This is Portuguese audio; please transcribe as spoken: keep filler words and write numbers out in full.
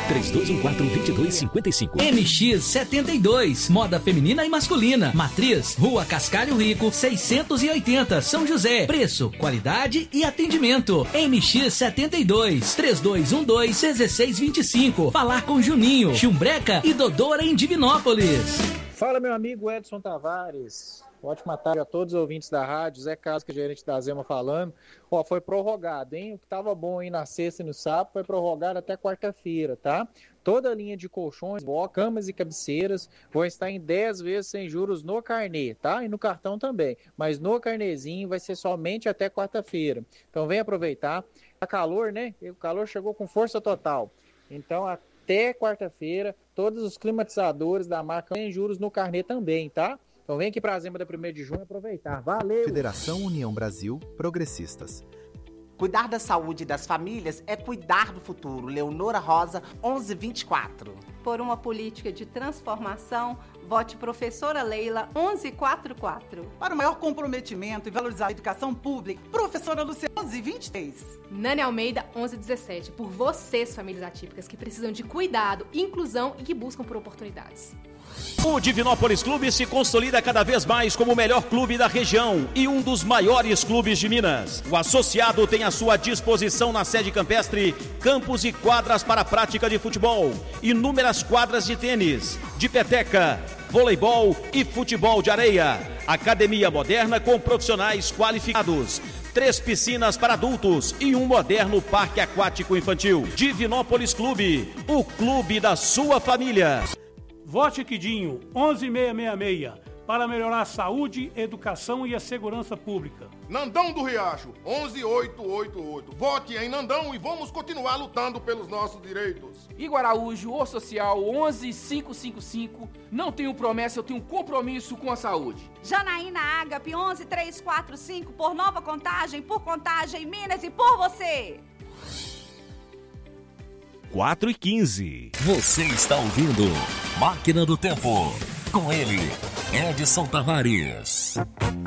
três dois um quatro, dois dois cinco cinco. M X setenta e dois, moda feminina e masculina. Matriz, Rua Cascalho Rico, seiscentos e oitenta, São José. Preço, qualidade e atendimento. M X setenta e dois, três dois um dois, um seis dois cinco. Falar com Juninho, Chumbreca e Dodora em Divinópolis. Fala, meu amigo Edson Tavares. Ótima tarde a todos os ouvintes da rádio. Zé Carlos, que é gerente da Zema, falando. Ó, foi prorrogado, hein? O que estava bom aí na sexta e no sábado foi prorrogado até quarta-feira, tá? Toda a linha de colchões, camas e cabeceiras vão estar em dez vezes sem juros no carnê, tá? E no cartão também. Mas no carnezinho vai ser somente até quarta-feira. Então vem aproveitar. A calor, né? O calor chegou com força total. Então, até quarta-feira, todos os climatizadores da marca têm juros no carnê também, tá? Então vem aqui para a Zema da primeiro de junho aproveitar. Valeu! Federação União Brasil Progressistas. Cuidar da saúde das famílias é cuidar do futuro. Leonora Rosa, onze vinte e quatro. Por uma política de transformação, vote professora Leila, onze quarenta e quatro. Para o maior comprometimento e valorizar a educação pública, professora Luciana, onze vinte e três. Nani Almeida, onze dezessete. Por vocês, famílias atípicas, que precisam de cuidado, inclusão e que buscam por oportunidades. O Divinópolis Clube se consolida cada vez mais como o melhor clube da região e um dos maiores clubes de Minas. O associado tem à sua disposição na sede campestre campos e quadras para a prática de futebol, inúmeras quadras de tênis, de peteca, voleibol e futebol de areia. Academia moderna com profissionais qualificados. Três piscinas para adultos e um moderno parque aquático infantil. Divinópolis Clube, o clube da sua família. Vote Quidinho, onze seiscentos e sessenta e seis, para melhorar a saúde, educação e a segurança pública. Nandão do Riacho, onze mil oitocentos e oitenta e oito. Vote em Nandão e vamos continuar lutando pelos nossos direitos. Igor Araújo, O Social, onze mil quinhentos e cinquenta e cinco. Não tenho promessa, eu tenho compromisso com a saúde. Janaína Ágape, onze mil trezentos e quarenta e cinco. Por Nova Contagem, por Contagem, Minas e por você. quatro e quinze. Você está ouvindo Máquina do Tempo. Com ele, Edson Tavares.